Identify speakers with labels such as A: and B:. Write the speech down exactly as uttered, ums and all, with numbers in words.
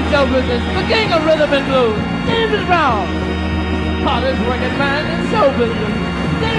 A: show business, the king of rhythm and blues, James Brown, hottest record man in show business.